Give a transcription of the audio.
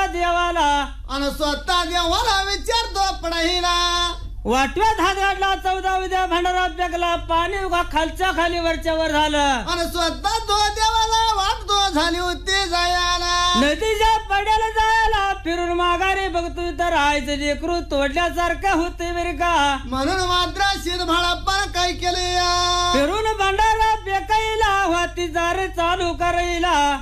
देवाला आणि स्वतः देवाला विचारतो पडाईला वाटव्यात हात गाडला 14 उद्या भंडारा पेकला पाणी उगा खालच्या खाली वरच्या वर झालं आणि स्वतः तो देवाला वाटतो झाली होती जायला नदीच्या पड्याला जायला फिरून माघारी बघतोय तर आईचं लेकरू तोडल्यासारखं होते बरे का म्हणून मात्र शिरभाळप्पान काय केले फिरून भंडारा पेकायला वाती जार चालू करायला